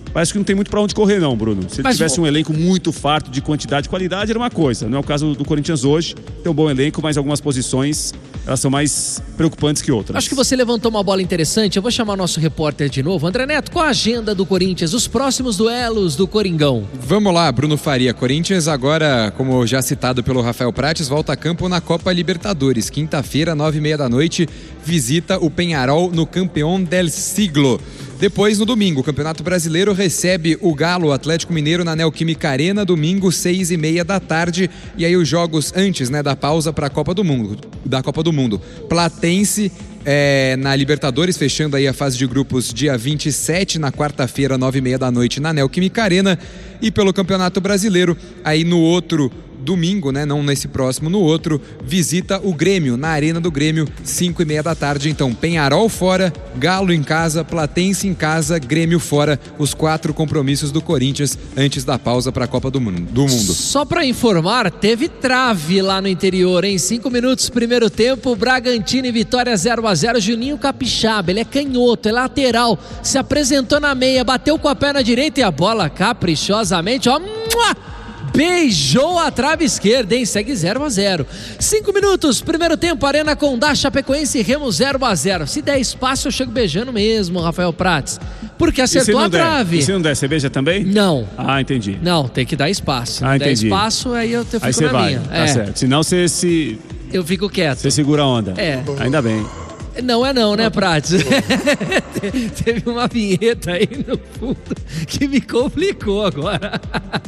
Parece que não tem muito pra onde correr não, Bruno. Se ele Mas, tivesse pô, um elenco muito farto de quantidade e qualidade, era uma coisa. Não é o caso do Corinthians hoje. Tem um bom elenco, mas algumas posições, elas são mais preocupantes que outras. Acho que você levantou uma bola interessante. Eu vou chamar o nosso repórter de novo. André Neto, qual a agenda do Corinthians? Os próximos duelos do Coringão? Vamos lá, Bruno Faria. Corinthians agora, como já citado pelo Rafael Prates, volta a campo na Copa Libertadores. Quinta-feira, nove e meia da noite, visita o Peñarol no Campeón del Siglo. Depois, no domingo, o Campeonato Brasileiro recebe o Galo, o Atlético Mineiro, na Neoquímica Arena, domingo, seis e meia da tarde. E aí os jogos antes, né, da pausa para a Copa do Mundo. Da Copa do Mundo. Platense é, na Libertadores, fechando aí a fase de grupos dia vinte e sete, na quarta-feira, nove e meia da noite, na Neoquímica Arena. E pelo Campeonato Brasileiro, aí no outro domingo, né, não nesse próximo, no outro, visita o Grêmio, na Arena do Grêmio, cinco e meia da tarde. Então, Peñarol fora, Galo em casa, Platense em casa, Grêmio fora, os quatro compromissos do Corinthians antes da pausa para a Copa do Mundo. Do mundo. Só para informar, teve trave lá no interior, em cinco minutos, primeiro tempo, Bragantino e Vitória zero a zero, Juninho Capixaba, ele é canhoto, é lateral, se apresentou na meia, bateu com a perna direita e a bola caprichosamente, ó, beijou a trave esquerda, hein? Segue zero a zero. Cinco minutos, primeiro tempo, Arena Condá, Chapecoense e Remo zero a zero. Se der espaço, eu chego beijando mesmo, Rafael Prates. Porque acertou a trave. E se não der, você beija também? Não. Ah, entendi. Não, tem que dar espaço. Se ah, não entendi. der espaço, aí eu fico aí você na vai, minha. Tá é. certo. Senão você se... Eu fico quieto. Você segura a onda. É. Ainda bem. Não é não, né, Prates? Teve uma vinheta aí no fundo que me complicou agora.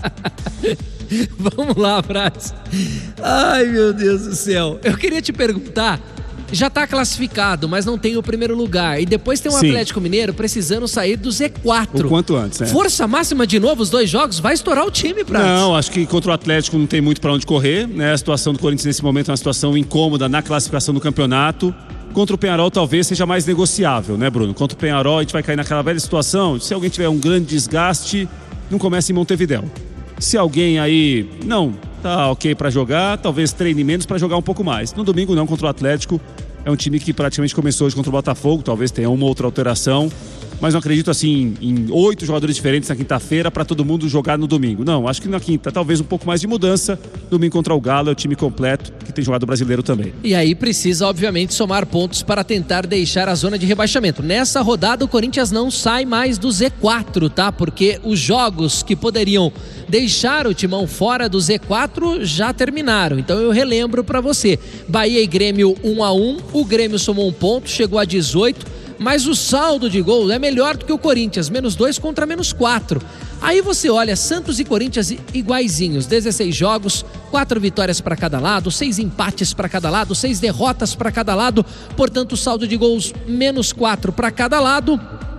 Vamos lá, Prates. Ai, meu Deus do céu. Eu queria te perguntar, já tá classificado, mas não tem o primeiro lugar. E depois tem o Sim. Atlético Mineiro precisando sair do Z quatro. O quanto antes, né? Força máxima de novo, os dois jogos, vai estourar o time, Prates. Não, acho que contra o Atlético não tem muito pra onde correr, né? A situação do Corinthians nesse momento é uma situação incômoda na classificação do campeonato. Contra o Peñarol talvez seja mais negociável, né, Bruno? Contra o Peñarol a gente vai cair naquela velha situação, se alguém tiver um grande desgaste, não começa em Montevidéu. Se alguém aí, não, tá ok pra jogar, talvez treine menos pra jogar um pouco mais. No domingo não, contra o Atlético, é um time que praticamente começou hoje contra o Botafogo, talvez tenha uma outra alteração, mas não acredito assim em oito jogadores diferentes na quinta-feira para todo mundo jogar no domingo. Não, acho que na quinta talvez um pouco mais de mudança. Domingo contra o Galo é o time completo que tem jogado brasileiro também. E aí precisa obviamente somar pontos para tentar deixar a zona de rebaixamento. Nessa rodada o Corinthians não sai mais do Z quatro, tá? Porque os jogos que poderiam deixar o Timão fora do Z quatro já terminaram. Então eu relembro para você. Bahia e Grêmio um a um, o Grêmio somou um ponto, chegou a dezoito. Mas o saldo de gol é melhor do que o Corinthians, menos dois contra menos quatro. Aí você olha, Santos e Corinthians iguaizinhos, dezesseis jogos, quatro vitórias para cada lado, seis empates para cada lado, seis derrotas para cada lado, portanto o saldo de gols menos quatro para cada lado.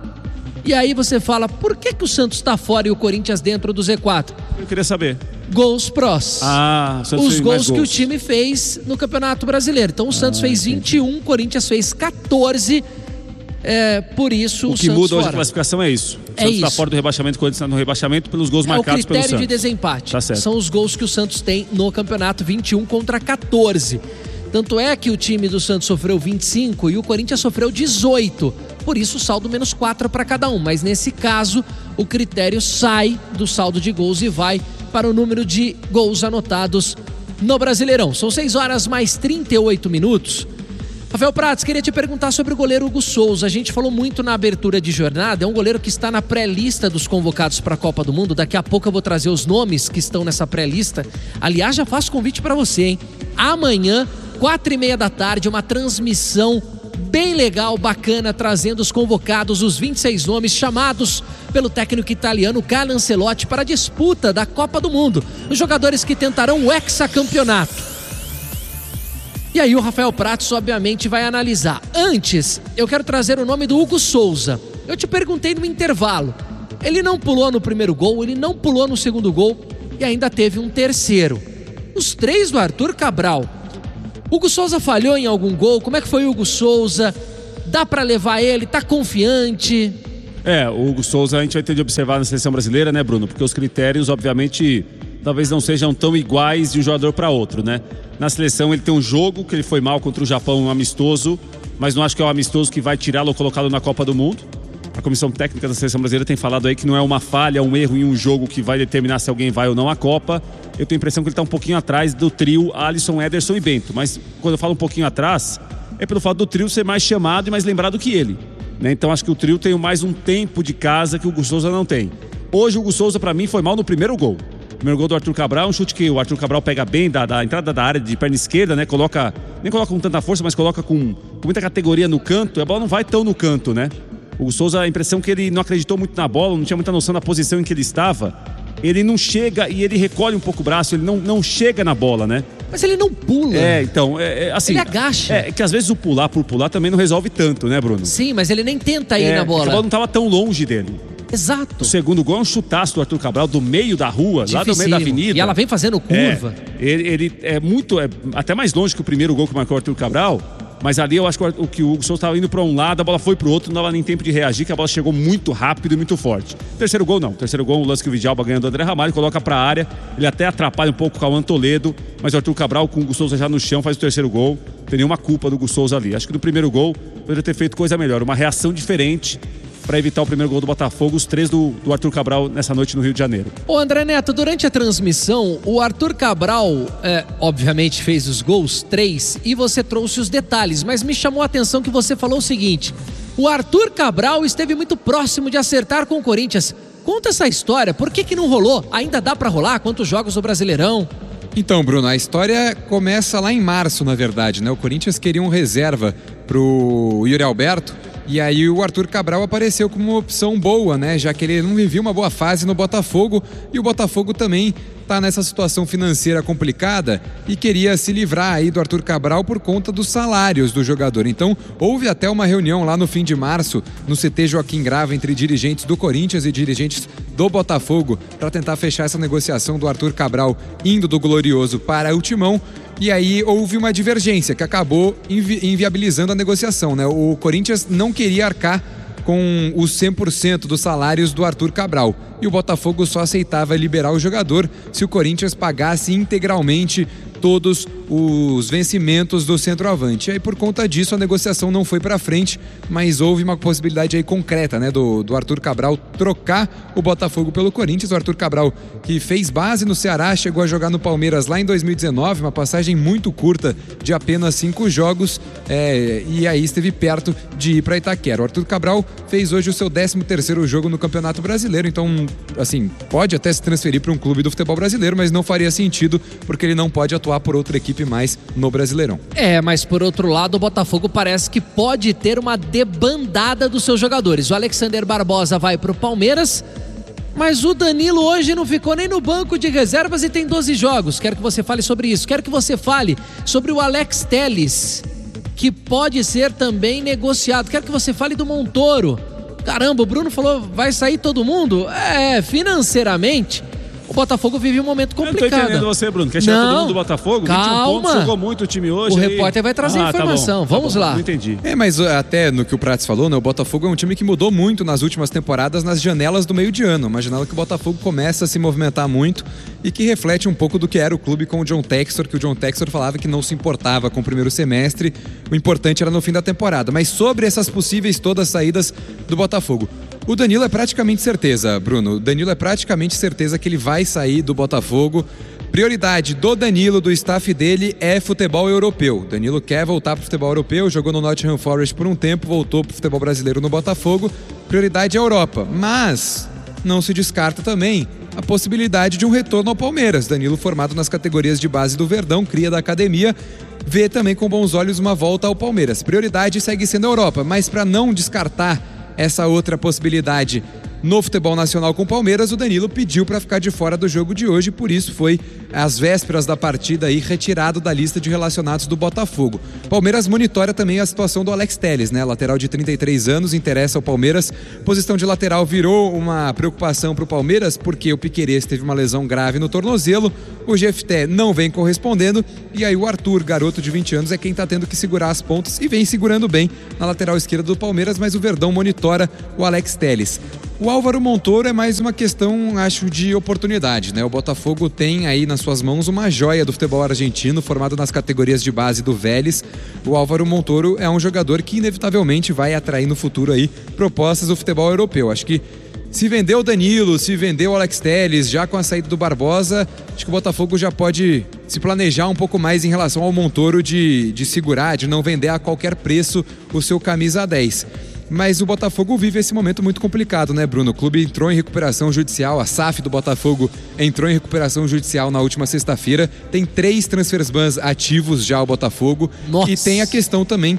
E aí você fala, por que que o Santos está fora e o Corinthians dentro do Z quatro? Eu queria saber. Gols prós. Ah, o Santos Os fez gols mais que gols. o time fez no Campeonato Brasileiro. Então o Santos Ah, fez entendi. vinte e um, o Corinthians fez quatorze. É, por isso o, O que Santos muda hoje fora. a classificação é isso. O É Santos está isso. fora do rebaixamento, o Corinthians está no rebaixamento pelos gols É o marcados pelo critério Santos. de desempate. Tá certo. São os gols que o Santos tem no campeonato, vinte e um contra quatorze. Tanto é que o time do Santos sofreu vinte e cinco e o Corinthians sofreu dezoito. Por isso o saldo menos quatro para cada um. Mas nesse caso, o critério sai do saldo de gols e vai para o número de gols anotados no Brasileirão. São seis horas mais trinta e oito minutos. Rafael Prates, queria te perguntar sobre o goleiro Hugo Souza. A gente falou muito na abertura de jornada, é um goleiro que está na pré-lista dos convocados para a Copa do Mundo. Daqui a pouco eu vou trazer os nomes que estão nessa pré-lista. Aliás, já faço convite para você, hein? Amanhã, quatro e meia da tarde, uma transmissão bem legal, bacana, trazendo os convocados, os vinte e seis nomes chamados pelo técnico italiano Carlo Ancelotti para a disputa da Copa do Mundo. Os jogadores que tentarão o hexacampeonato. E aí o Rafael Prates obviamente vai analisar. Antes, eu quero trazer o nome do Hugo Souza. Eu te perguntei no intervalo. Ele não pulou no primeiro gol, ele não pulou no segundo gol e ainda teve um terceiro. Os três do Arthur Cabral. Hugo Souza falhou em algum gol? Como é que foi o Hugo Souza? Dá pra levar ele? Tá confiante? É, o Hugo Souza a gente vai ter de observar na seleção brasileira, né, Bruno? Porque os critérios, obviamente, talvez não sejam tão iguais de um jogador para outro, né? Na seleção ele tem um jogo que ele foi mal contra o Japão, um amistoso, mas não acho que é um amistoso que vai tirá-lo ou colocá-lo na Copa do Mundo. A comissão técnica da seleção brasileira tem falado aí que não é uma falha, um erro em um jogo que vai determinar se alguém vai ou não à Copa. Eu tenho a impressão que ele está um pouquinho atrás do trio Alisson, Ederson e Bento. Mas quando eu falo um pouquinho atrás, é pelo fato do trio ser mais chamado e mais lembrado que ele, né? Então acho que o trio tem mais um tempo de casa que o Hugo Souza não tem. Hoje o Hugo Souza, para mim, foi mal no primeiro gol. O primeiro gol do Arthur Cabral, um chute que o Arthur Cabral pega bem da, da entrada da área de perna esquerda, né? Coloca, nem coloca com tanta força, mas coloca com, com muita categoria no canto. E a bola não vai tão no canto, né? O Hugo Souza, a impressão que ele não acreditou muito na bola, não tinha muita noção da posição em que ele estava. Ele não chega e ele recolhe um pouco o braço, ele não, não chega na bola, né? Mas ele não pula. É, então, é, é, assim... Ele agacha. É, que às vezes o pular por pular também não resolve tanto, né, Bruno? Sim, mas ele nem tenta ir é, na bola. A bola não estava tão longe dele. Exato. O segundo gol é um chutaço do Arthur Cabral do meio da rua, lá do meio da avenida. E ela vem fazendo curva. É, ele, ele é muito, é até mais longe que o primeiro gol que marcou o Arthur Cabral, mas ali eu acho que o, que o Hugo Souza estava indo para um lado, a bola foi para o outro, não dava nem tempo de reagir, que a bola chegou muito rápido e muito forte. Terceiro gol não, terceiro gol, o lance que o Vidalba ganha do André Ramalho, coloca para a área, ele até atrapalha um pouco o Cauã Toledo, mas o Arthur Cabral com o Hugo Souza já no chão faz o terceiro gol, não tem nenhuma culpa do Hugo Souza ali. Acho que no primeiro gol poderia ter feito coisa melhor, uma reação diferente para evitar o primeiro gol do Botafogo, os três do, do Arthur Cabral nessa noite no Rio de Janeiro. Ô André Neto, durante a transmissão, o Arthur Cabral, é, obviamente, fez os gols, três, e você trouxe os detalhes, mas me chamou a atenção que você falou o seguinte: o Arthur Cabral esteve muito próximo de acertar com o Corinthians. Conta essa história, por que que não rolou? Ainda dá para rolar? Quantos jogos do Brasileirão? Então, Bruno, a história começa lá em março, na verdade, né? O Corinthians queria um reserva pro Yuri Alberto, e aí o Arthur Cabral apareceu como uma opção boa, né? Já que ele não vivia uma boa fase no Botafogo, e o Botafogo também está nessa situação financeira complicada e queria se livrar aí do Arthur Cabral por conta dos salários do jogador. Então, houve até uma reunião lá no fim de março, no C T Joaquim Grava, entre dirigentes do Corinthians e dirigentes do Botafogo, para tentar fechar essa negociação do Arthur Cabral indo do Glorioso para o Timão. E aí houve uma divergência que acabou invi- inviabilizando a negociação, né? O Corinthians não queria arcar com os cem por cento dos salários do Arthur Cabral, e o Botafogo só aceitava liberar o jogador se o Corinthians pagasse integralmente todos os vencimentos do centroavante. E aí, por conta disso, a negociação não foi para frente, mas houve uma possibilidade aí concreta, né, do, do Arthur Cabral trocar o Botafogo pelo Corinthians. O Arthur Cabral, que fez base no Ceará, chegou a jogar no Palmeiras lá em dois mil e dezenove, uma passagem muito curta de apenas cinco jogos, é, e aí esteve perto de ir para Itaquera. O Arthur Cabral fez hoje o seu décimo terceiro jogo no Campeonato Brasileiro, então, assim, pode até se transferir para um clube do futebol brasileiro, mas não faria sentido, porque ele não pode atuar por outra equipe mais no Brasileirão. É, mas por outro lado, o Botafogo parece que pode ter uma debandada dos seus jogadores. O Alexander Barbosa vai pro Palmeiras, mas o Danilo hoje não ficou nem no banco de reservas e tem doze jogos. Quero que você fale sobre isso. Quero que você fale sobre o Alex Telles, que pode ser também negociado. Quero que você fale do Montoro. Caramba, o Bruno falou, vai sair todo mundo? É, financeiramente, o Botafogo vive um momento complicado. Eu não tô entendendo você, Bruno. Quer chegar todo mundo do Botafogo? Calma. vinte e um pontos, jogou muito o time hoje. O aí... repórter vai trazer ah, informação. Tá bom, Vamos tá bom, lá. Não entendi. É, mas até no que o Prats falou, né, o Botafogo é um time que mudou muito nas últimas temporadas nas janelas do meio de ano. Uma janela que o Botafogo começa a se movimentar muito e que reflete um pouco do que era o clube com o John Textor, que o John Textor falava que não se importava com o primeiro semestre, o importante era no fim da temporada. Mas sobre essas possíveis todas saídas do Botafogo, o Danilo é praticamente certeza, Bruno. O Danilo é praticamente certeza que ele vai sair do Botafogo. Prioridade do Danilo, do staff dele, é futebol europeu. Danilo quer voltar para o futebol europeu, jogou no Nottingham Forest por um tempo, voltou para o futebol brasileiro no Botafogo. Prioridade é a Europa, mas não se descarta também a possibilidade de um retorno ao Palmeiras. Danilo, formado nas categorias de base do Verdão, cria da academia, vê também com bons olhos uma volta ao Palmeiras. Prioridade segue sendo a Europa, mas para não descartar essa outra possibilidade no futebol nacional com o Palmeiras, o Danilo pediu para ficar de fora do jogo de hoje, por isso foi às vésperas da partida aí retirado da lista de relacionados do Botafogo. Palmeiras monitora também a situação do Alex Telles, né? Lateral de trinta e três anos, interessa ao Palmeiras. Posição de lateral virou uma preocupação para o Palmeiras, porque o Piquerez teve uma lesão grave no tornozelo. O Jefté não vem correspondendo e aí o Arthur, garoto de vinte anos, é quem está tendo que segurar as pontas e vem segurando bem na lateral esquerda do Palmeiras, mas o Verdão monitora o Alex Telles. O Álvaro Montoro é mais uma questão, acho, de oportunidade, né? O Botafogo tem aí nas suas mãos uma joia do futebol argentino, formado nas categorias de base do Vélez. O Álvaro Montoro é um jogador que inevitavelmente vai atrair no futuro aí propostas do futebol europeu. Acho que se vendeu o Danilo, se vendeu o Alex Telles, já com a saída do Barbosa, acho que o Botafogo já pode se planejar um pouco mais em relação ao Montoro de, de segurar, de não vender a qualquer preço o seu camisa dez. Mas o Botafogo vive esse momento muito complicado, né, Bruno? O clube entrou em recuperação judicial, a S A F do Botafogo entrou em recuperação judicial na última sexta-feira. Tem três transfers bans ativos já o Botafogo. Nossa. E tem a questão também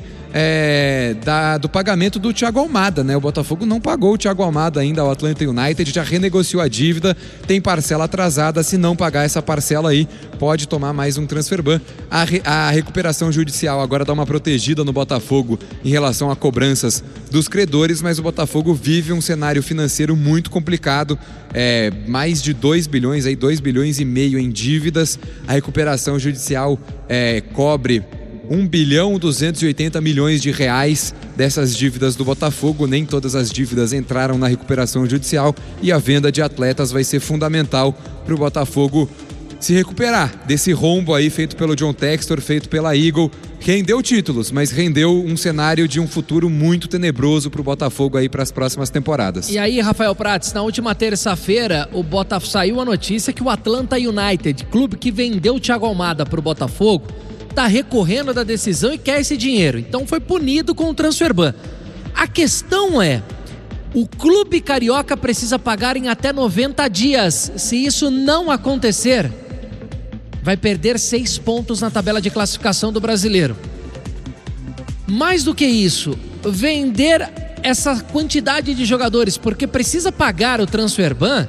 é, da, do pagamento do Thiago Almada, né? O Botafogo não pagou o Thiago Almada ainda ao Atlanta United, já renegociou a dívida, tem parcela atrasada. Se não pagar essa parcela aí, pode tomar mais um transfer ban. A, re, a recuperação judicial agora dá uma protegida no Botafogo em relação a cobranças dos credores, mas o Botafogo vive um cenário financeiro muito complicado, é, mais de dois bilhões, aí dois bilhões e meio em dívidas. A recuperação judicial é, cobre um bilhão duzentos e oitenta milhões de reais dessas dívidas do Botafogo. Nem todas as dívidas entraram na recuperação judicial e a venda de atletas vai ser fundamental para o Botafogo se recuperar desse rombo aí feito pelo John Textor, feito pela Eagle. Rendeu títulos, mas rendeu um cenário de um futuro muito tenebroso para o Botafogo aí para as próximas temporadas. E aí, Rafael Prats, na última terça-feira, o Botafogo saiu a notícia que o Atlanta United, clube que vendeu o Thiago Almada para o Botafogo, está recorrendo da decisão e quer esse dinheiro. Então foi punido com o transfer ban. A questão é, o clube carioca precisa pagar em até noventa dias. Se isso não acontecer, vai perder seis pontos na tabela de classificação do Brasileiro. Mais do que isso, vender essa quantidade de jogadores porque precisa pagar o transfer ban.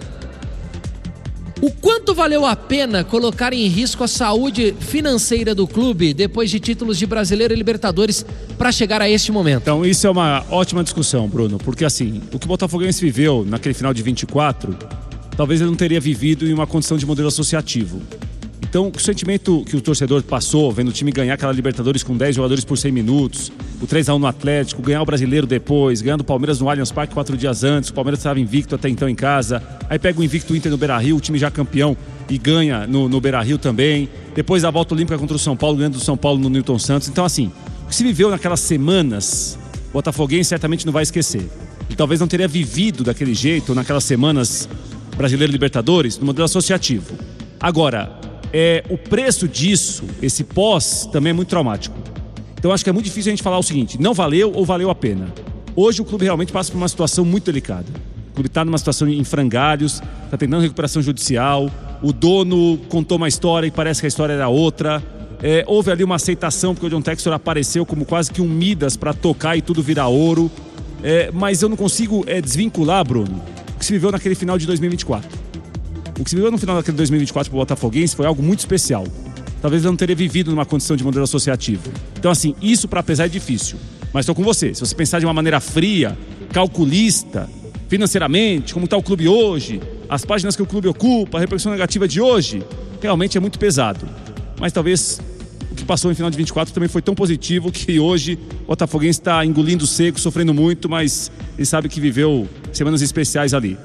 O quanto valeu a pena colocar em risco a saúde financeira do clube depois de títulos de Brasileiro e Libertadores para chegar a este momento? Então isso é uma ótima discussão, Bruno, porque assim, o que o Botafoguense viveu naquele final de vinte e quatro, talvez ele não teria vivido em uma condição de modelo associativo. Então, o sentimento que o torcedor passou, vendo o time ganhar aquela Libertadores com dez jogadores por cem minutos, o três a um no Atlético, ganhar o Brasileiro depois, ganhando o Palmeiras no Allianz Parque quatro dias antes, o Palmeiras estava invicto até então em casa, aí pega o invicto Inter no Beira-Rio, o time já campeão e ganha no, no Beira-Rio também, depois a volta olímpica contra o São Paulo, ganhando do São Paulo no Newton Santos. Então, assim, o que se viveu naquelas semanas, o Botafoguense certamente não vai esquecer. Ele talvez não teria vivido daquele jeito, naquelas semanas Brasileiro e Libertadores, no modelo associativo. Agora, É, o preço disso, esse pós, também é muito traumático. Então acho que é muito difícil a gente falar o seguinte: não valeu ou valeu a pena. Hoje o clube realmente passa por uma situação muito delicada. O clube está numa situação em frangalhos, está tentando recuperação judicial, o dono contou uma história e parece que a história era outra. É, houve ali uma aceitação porque o John Textor apareceu como quase que um Midas para tocar e tudo virar ouro. É, mas eu não consigo é, desvincular, Bruno, o que se viveu naquele final de dois mil e vinte e quatro. O que se viveu no final daquele dois mil e vinte e quatro para o Botafoguense foi algo muito especial. Talvez ele não teria vivido numa condição de modelo associativo. Então, assim, isso para pesar é difícil. Mas estou com você. Se você pensar de uma maneira fria, calculista, financeiramente, como está o clube hoje, as páginas que o clube ocupa, a repercussão negativa de hoje, realmente é muito pesado. Mas talvez o que passou em final de vinte e quatro também foi tão positivo que hoje o Botafoguense está engolindo seco, sofrendo muito, mas ele sabe que viveu semanas especiais ali.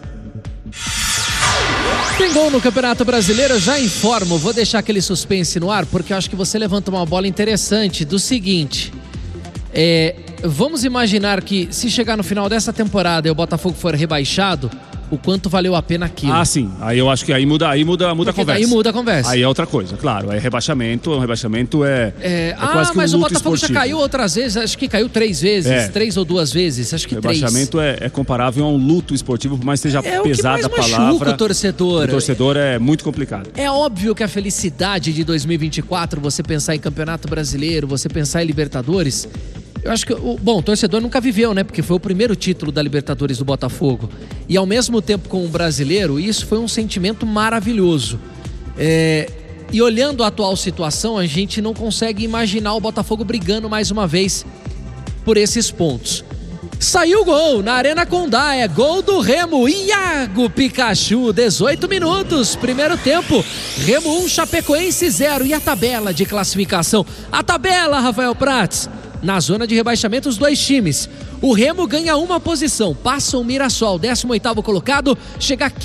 Tem gol no Campeonato Brasileiro, eu já informo, vou deixar aquele suspense no ar, porque eu acho que você levanta uma bola interessante do seguinte, é, vamos imaginar que se chegar no final dessa temporada e o Botafogo for rebaixado, o quanto valeu a pena aquilo. Ah, sim, aí eu acho que aí muda, aí muda, muda a conversa. Aí muda a conversa. Aí é outra coisa, claro, aí rebaixamento, rebaixamento é, é, é ah, quase que um mas luto o Botafogo esportivo. Já caiu outras vezes, acho que caiu três vezes, É. três ou duas vezes, acho que três. Rebaixamento é, é comparável a um luto esportivo, por mais que seja É pesada o a que mais palavra. machuca o torcedor. O torcedor é muito complicado. É óbvio que a felicidade de dois mil e vinte e quatro, você pensar em Campeonato Brasileiro, você pensar em Libertadores, eu acho que, o, bom, o torcedor nunca viveu, né? Porque foi o primeiro título da Libertadores do Botafogo. E ao mesmo tempo com o brasileiro, isso foi um sentimento maravilhoso. É, e olhando a atual situação, a gente não consegue imaginar o Botafogo brigando mais uma vez por esses pontos. Saiu o gol na Arena Condá, é gol do Remo, Iago Pikachu, dezoito minutos, primeiro tempo, Remo um, Chapecoense zero. E a tabela de classificação? A tabela, Rafael Prats, na zona de rebaixamento os dois times. O Remo ganha uma posição, passa o Mirassol, décimo oitavo colocado, chega a